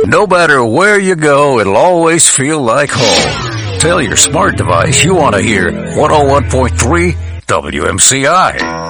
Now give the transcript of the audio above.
No matter where you go, it'll always feel like home. Tell your smart device you want to hear 101.3 WMCI.